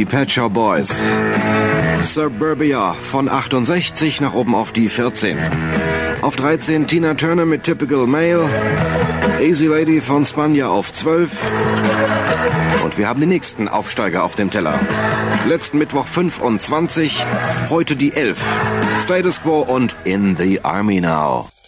Pet Shop Boys. Suburbia von 68 nach oben auf die 14. Auf 13 Tina Turner mit Typical Male. Easy Lady von Spanja auf 12. Und wir haben den nächsten Aufsteiger auf dem Teller. Letzten Mittwoch 25, heute die 11. Status Quo und In the Army Now.